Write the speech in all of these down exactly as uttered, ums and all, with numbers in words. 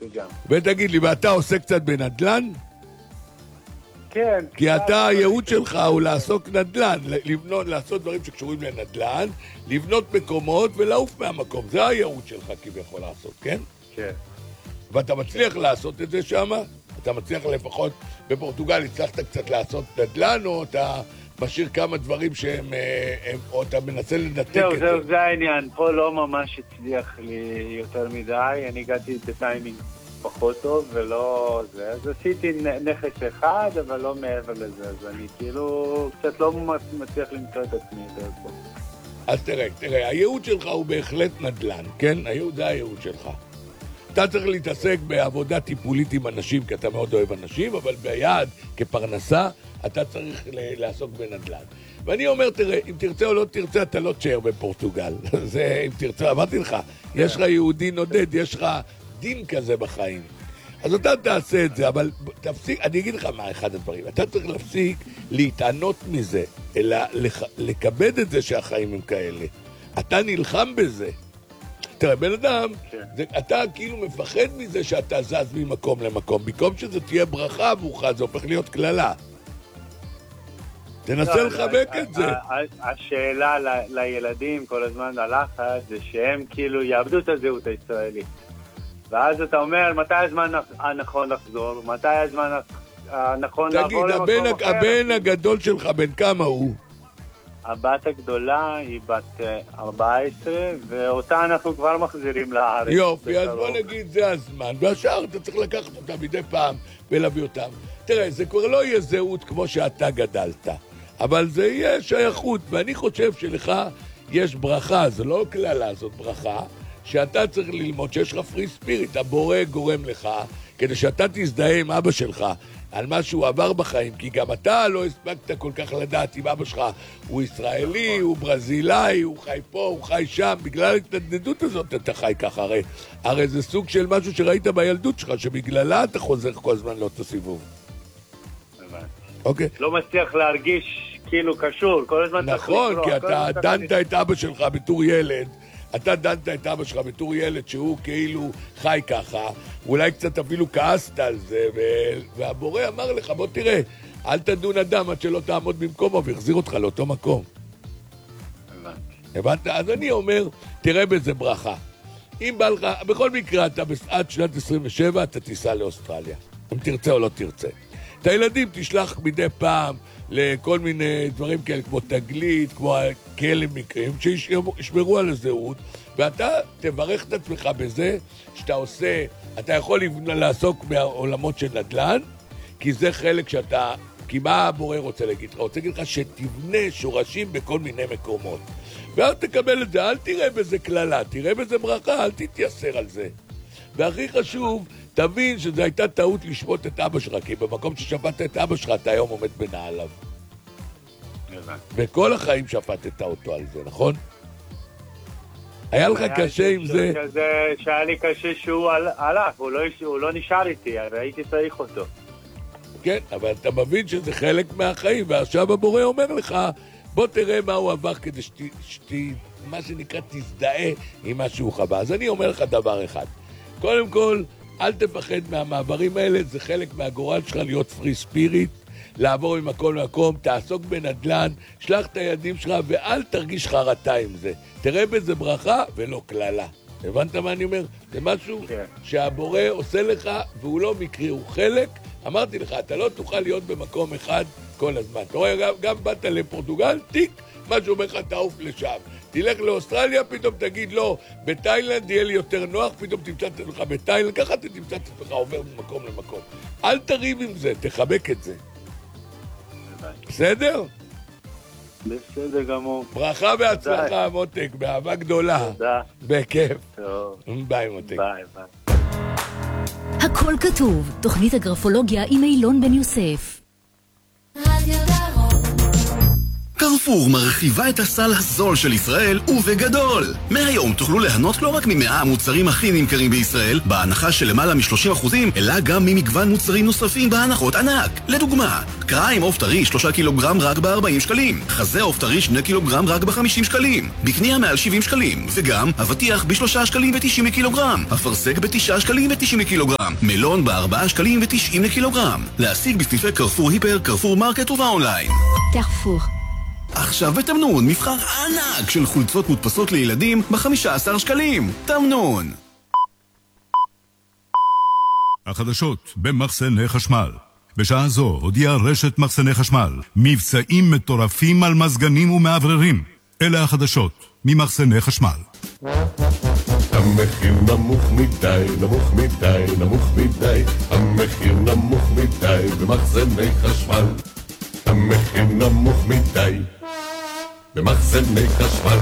לגמרי. ותגיד לי, ואתה עושה קצת בנדלן? כן. כי אתה, הייעוד שלך הוא לעסוק נדלן, לבנות, לעשות דברים שקשורים לנדלן, לבנות מקומות ולעוף מהמקום. זה הייעוד שלך כביכול לעשות, כן? כן. ואתה מצליח לעשות את זה שם? אתה מצליח לפחות, בפורטוגל הצלחת קצת לעשות נדלן, או אתה משאיר כמה דברים שהם, הם, או אתה מנסה לנתק זהו, את זהו, זה? זה העניין. פה לא ממש הצליח לי יותר מדי. אני הגעתי בטיימינג פחות טוב ולא זה. אז עשיתי נכס אחד, אבל לא מעבר לזה. אז אני כאילו קצת לא מצליח למצוא את עצמי יותר פה. אז תראה, תראה, הייעוד שלך הוא בהחלט נדלן, כן? הייעוד זה הייעוד שלך. אתה צריך להתעסק בעבודה טיפולית עם אנשים, כי אתה מאוד אוהב אנשים, אבל ביד, כפרנסה, אתה צריך לעסוק בנדל"ן. ואני אומר, תראה, אם תרצה או לא תרצה, אתה לא תשאר בפורטוגל. זה, אם תרצה, אמרתי לך, יש לך יהודי נודד, יש לך דין כזה בחיים. אז אתה תעשה את זה, אבל תפסיק, אני אגיד לך מה אחד הדברים. אתה צריך להפסיק להתענות מזה, אלא לקבד את זה שהחיים הם כאלה. אתה נלחם בזה. תראה, בן אדם, זה, אתה כאילו מפחד מזה שאתה זז ממקום למקום. במקום שזה תהיה ברכה עבורך, זה הופך להיות כללה. תנסה לחבק את זה. השאלה לילדים כל הזמן הלחץ זה שהם כאילו יאבדו את הזהות הישראלית. ואז אתה אומר, מתי הזמן הנכון לחזור? מתי הזמן הנכון לעבור למקום אחר? תגיד, הבן הגדול שלך, בן כמה הוא? הבת הגדולה היא בת ארבע עשרה, ואותה אנחנו כבר מחזירים לארץ. יופי, אז בוא נגיד, זה הזמן. והשאר אתה צריך לקחת אותה מדי פעם ולהביא אותם. תראה, זה כבר לא יהיה זהות כמו שאתה גדלת, אבל זה יהיה שייכות, ואני חושב שלך יש ברכה, זה לא כללה, זאת ברכה, שאתה צריך ללמוד שיש לך פרי ספיריט, הבורא גורם לך, כדי שאתה תזדהה עם אבא שלך, על מה שהוא עבר בחיים, כי גם אתה לא הספקת כל כך לדעת אם אבא שלך הוא ישראלי, הוא ברזילאי, הוא חי פה, הוא חי שם, בגלל ההתנדנדות הזאת אתה חי ככה, הרי, הרי זה סוג של משהו שראית בילדות שלך, שבגללה אתה חוזר כל הזמן לאותו סיבוב. אוקיי. לא מצליח להרגיש כאילו קשור, כל הזמן נכון, כי אתה דנת את אבא שלך בתור ילד, אתה דנת את אבא שלך בתור ילד שהוא כאילו חי ככה, אולי קצת אפילו כעסת על זה, והבורא אמר לך, בוא תראה, אל תדון אדם עד שלא תעמוד במקומו והחזיר אותך לאותו מקום. הבנת? אז אני אומר, תראה בזה ברכה. אם בא לך, בכל מקרה, אתה עד שנת עשרים ושבע, אתה תיסע לאוסטרליה. אם תרצה או לא תרצה. את הילדים תשלח מדי פעם לכל מיני דברים כאלה, כמו תגלית, כמו כאלה מקרים, שישמרו על הזהות, ואתה תברך את עצמך בזה שאתה עושה, אתה יכול לעסוק בעולמות של נדל"ן, כי זה חלק שאתה, כי מה הבורא רוצה להגיד לך? רוצה להגיד לך שתבנה שורשים בכל מיני מקומות. ואז תקבל את זה, אל תראה בזה כללה, תראה בזה ברכה, אל תתייסר על זה. והכי חשוב, תבין שזו הייתה טעות לשפוט את אבא שלך, כי במקום ששפטת את אבא שלך, אתה היום עומד בנעליו. וכל החיים שפטת אותו על זה, נכון? היה לך קשה עם זה? שהיה לי קשה שהוא הלך, הוא לא נשאר איתי, הרי הייתי צריך אותו. כן, אבל אתה מבין שזה חלק מהחיים, ועכשיו הבורא אומר לך, בוא תראה מה הוא עבר כדי שתי, מה שנקרא, תזדהה עם מה שהוא חווה. אז אני אומר לך דבר אחד. קודם כל, אל תפחד מהמעברים האלה, זה חלק מהגורל שלך להיות פרי ספיריט, לעבור ממקום למקום, תעסוק בנדל"ן, שלח את הידים שלך ואל תרגיש חרטה עם זה. תראה בזה ברכה ולא כללה. הבנת מה אני אומר? זה משהו שהבורא עושה לך והוא לא מקרי, הוא חלק. אמרתי לך, אתה לא תוכל להיות במקום אחד כל הזמן. אתה רואה, גם, גם באת לפורטוגל, תיק, מה שאומר לך, תעוף לשם. תלך לאוסטרליה, פתאום תגיד לא, בתאילנד יהיה לי יותר נוח, פתאום תמצא את עצמך בתאילנד, ככה אתה תמצא את עצמך עובר ממקום למקום. אל תריב עם זה, תחבק את זה. בסדר? בסדר גמור. ברכה והצלחה, מותק, באהבה גדולה. תודה. בכיף. טוב. ביי, מותק. ביי, ביי. הכל כתוב, תוכנית הגרפולוגיה עם אילון בן יוסף. רדיו דרום. קרפור מרחיבה את הסל הזול של ישראל ובגדול. מהיום תוכלו ליהנות לא רק ממאה המוצרים הכי נמכרים בישראל, בהנחה של למעלה מ-שלושים אחוזים, אלא גם ממגוון מוצרים נוספים בהנחות ענק. לדוגמה, קריים עוף טרי שלושה קילוגרם רק ב-ארבעים שקלים, חזה עוף טרי שני קילוגרם רק ב-חמישים שקלים, בקנייה מעל שבעים שקלים, וגם אבטיח ב-שלושה שקלים ו-תשעים לקילוגרם, אפרסק ב-תשעה שקלים ו-תשעים לקילוגרם, מלון ב-ארבעה שקלים ו-תשעים לקילוגרם. להשיג בסניפי קרפור היפר, קרפור מרקט ובאונליין. קרפור. עכשיו בתמנון, מבחר ענק של חולצות מודפסות לילדים ב-חמישה עשר שקלים. תמנון. החדשות במחסני חשמל. בשעה זו הודיעה רשת מחסני חשמל מבצעים מטורפים על מזגנים ומעבררים. אלה החדשות ממחסני חשמל. המחיר נמוך מדי, נמוך מדי, נמוך מדי. המחיר נמוך מדי במחסני חשמל. המחיר נמוך מדי במחסני חשמל.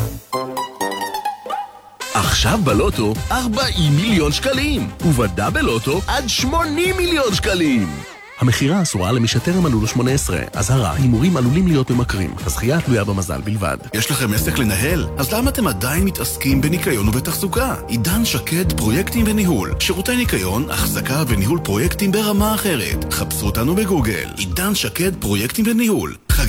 עכשיו בלוטו ארבעים מיליון שקלים, ובדאבל לוטו עד שמונים מיליון שקלים. המחירה אסורה למי שטרם מלאו לו שמונה עשרה. אזהרה, הימורים עלולים להיות ממכרים. הזכייה תלויה במזל בלבד. יש לכם עסק לנהל? אז למה אתם עדיין מתעסקים בניקיון ובתחזוקה? עידן שקד פרויקטים וניהול. שירותי ניקיון, החזקה וניהול פרויקטים ברמה אחרת. חפשו אותנו בגוגל. עידן שקד פרויקטים וניהול.